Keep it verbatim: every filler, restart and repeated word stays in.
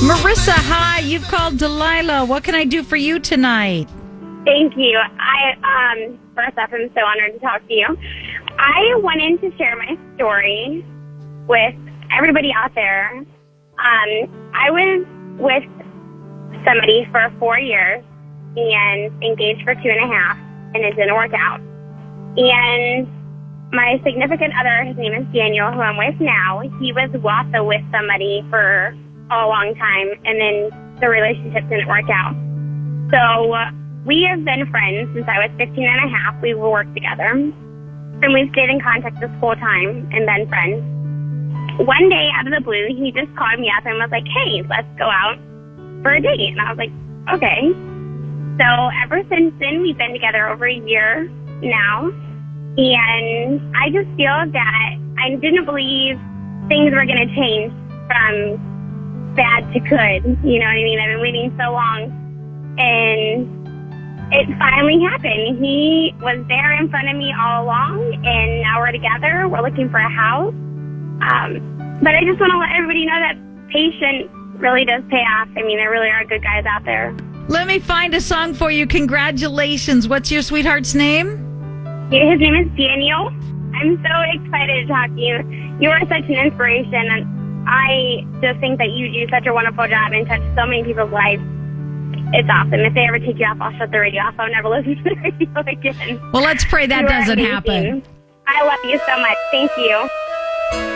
Marissa, hi. You've called Delilah. What can I do for you tonight? Thank you. I um first off, I'm so honored to talk to you. I wanted to share my story with everybody out there. Um, I was with somebody for four years and engaged for two and a half, and it didn't work out. And my significant other, his name is Daniel, who I'm with now, he was also with somebody for a long time, and then the relationship didn't work out. So uh, we have been friends since I was fifteen and a half. We will work together, and we've stayed in contact this whole time and been friends. One day, out of the blue, he just called me up and was like, hey, let's go out for a date. And I was like, okay. So ever since then, we've been together over a year now, and I just feel that I didn't believe things were going to change from bad to good. You know what I mean? I've been waiting so long, and it finally happened. He was there in front of me all along, and now we're together. We're looking for a house. Um, but I just want to let everybody know that patience really does pay off. I mean, there really are good guys out there. Let me find a song for you. Congratulations. What's your sweetheart's name? His name is Daniel. I'm so excited to talk to you. You are such an inspiration, and I just think that you do such a wonderful job and touch so many people's lives. It's awesome. If they ever take you off, I'll shut the radio off. I'll never listen to the radio again. Well, let's pray that You are doesn't amazing. happen. I love you so much. Thank you.